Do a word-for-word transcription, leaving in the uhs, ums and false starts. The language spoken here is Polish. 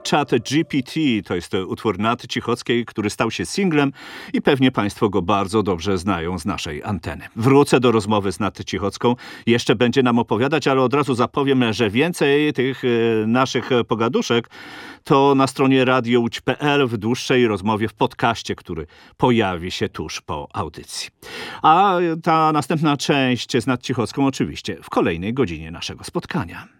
Chat G P T to jest utwór Naty Cichockiej, który stał się singlem i pewnie Państwo go bardzo dobrze znają z naszej anteny. Wrócę do rozmowy z Natą Cichocką. Jeszcze będzie nam opowiadać, ale od razu zapowiem, że więcej tych naszych pogaduszek to na stronie radio łódź kropka p l w dłuższej rozmowie w podcaście, który pojawi się tuż po audycji. A ta następna część z Natą Cichocką oczywiście w kolejnej godzinie naszego spotkania.